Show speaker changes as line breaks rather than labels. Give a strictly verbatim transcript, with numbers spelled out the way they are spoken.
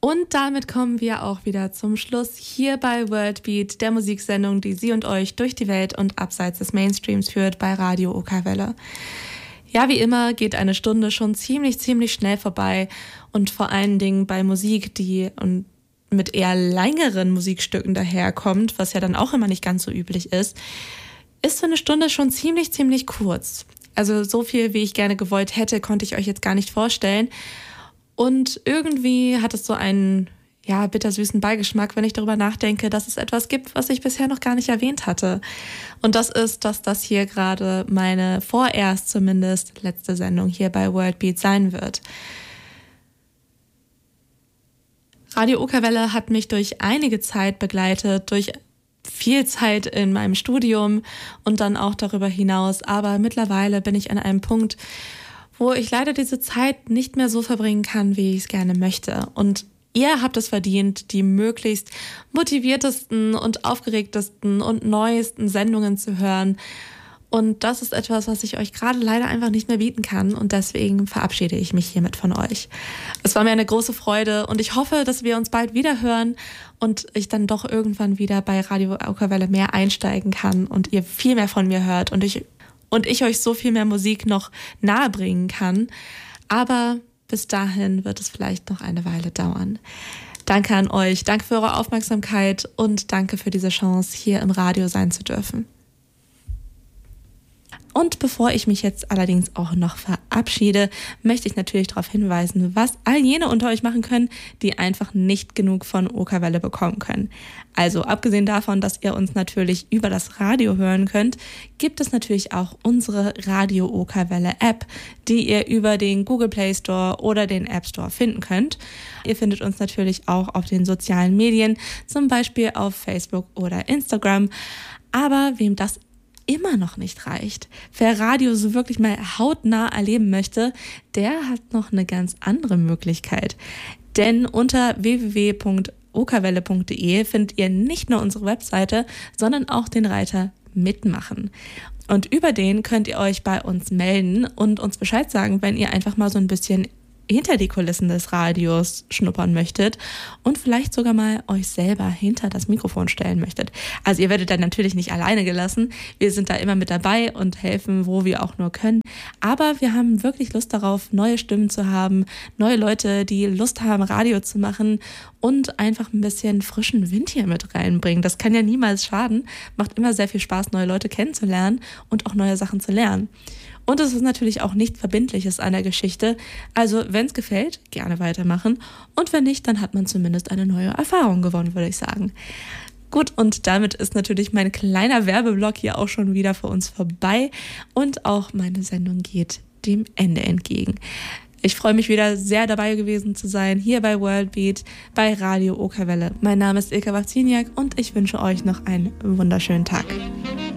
Und damit kommen wir auch wieder zum Schluss hier bei Worldbeat, der Musiksendung, die Sie und euch durch die Welt und abseits des Mainstreams führt bei Radio Okerwelle. Ja, wie immer geht eine Stunde schon ziemlich, ziemlich schnell vorbei und vor allen Dingen bei Musik, die und mit eher längeren Musikstücken daherkommt, was ja dann auch immer nicht ganz so üblich ist, ist so eine Stunde schon ziemlich, ziemlich kurz. Also so viel, wie ich gerne gewollt hätte, konnte ich euch jetzt gar nicht vorstellen. Und irgendwie hat es so einen, ja, bittersüßen Beigeschmack, wenn ich darüber nachdenke, dass es etwas gibt, was ich bisher noch gar nicht erwähnt hatte. Und das ist, dass das hier gerade meine vorerst zumindest letzte Sendung hier bei Worldbeat sein wird. Radio Okerwelle hat mich durch einige Zeit begleitet, durch viel Zeit in meinem Studium und dann auch darüber hinaus. Aber mittlerweile bin ich an einem Punkt, wo ich leider diese Zeit nicht mehr so verbringen kann, wie ich es gerne möchte. Und ihr habt es verdient, die möglichst motiviertesten und aufgeregtesten und neuesten Sendungen zu hören. Und das ist etwas, was ich euch gerade leider einfach nicht mehr bieten kann. Und deswegen verabschiede ich mich hiermit von euch. Es war mir eine große Freude und ich hoffe, dass wir uns bald wieder hören und ich dann doch irgendwann wieder bei Radio Okerwelle mehr einsteigen kann und ihr viel mehr von mir hört und ich und ich euch so viel mehr Musik noch nahebringen kann. Aber bis dahin wird es vielleicht noch eine Weile dauern. Danke an euch, danke für eure Aufmerksamkeit und danke für diese Chance, hier im Radio sein zu dürfen. Und bevor ich mich jetzt allerdings auch noch verabschiede, möchte ich natürlich darauf hinweisen, was all jene unter euch machen können, die einfach nicht genug von Okerwelle bekommen können. Also abgesehen davon, dass ihr uns natürlich über das Radio hören könnt, gibt es natürlich auch unsere Radio Okerwelle App, die ihr über den Google Play Store oder den App Store finden könnt. Ihr findet uns natürlich auch auf den sozialen Medien, zum Beispiel auf Facebook oder Instagram. Aber wem das immer noch nicht reicht, wer Radio so wirklich mal hautnah erleben möchte, der hat noch eine ganz andere Möglichkeit. Denn unter w w w punkt okerwelle punkt d e findet ihr nicht nur unsere Webseite, sondern auch den Reiter Mitmachen. Und über den könnt ihr euch bei uns melden und uns Bescheid sagen, wenn ihr einfach mal so ein bisschen hinter die Kulissen des Radios schnuppern möchtet und vielleicht sogar mal euch selber hinter das Mikrofon stellen möchtet. Also ihr werdet dann natürlich nicht alleine gelassen. Wir sind da immer mit dabei und helfen, wo wir auch nur können. Aber wir haben wirklich Lust darauf, neue Stimmen zu haben, neue Leute, die Lust haben, Radio zu machen und einfach ein bisschen frischen Wind hier mit reinbringen. Das kann ja niemals schaden. Macht immer sehr viel Spaß, neue Leute kennenzulernen und auch neue Sachen zu lernen. Und es ist natürlich auch nichts Verbindliches an der Geschichte. Also wenn es gefällt, gerne weitermachen. Und wenn nicht, dann hat man zumindest eine neue Erfahrung gewonnen, würde ich sagen. Gut, und damit ist natürlich mein kleiner Werbeblock hier auch schon wieder für uns vorbei. Und auch meine Sendung geht dem Ende entgegen. Ich freue mich wieder sehr dabei gewesen zu sein, hier bei Worldbeat, bei Radio Okerwelle. Mein Name ist Ilka Wachziniak und ich wünsche euch noch einen wunderschönen Tag.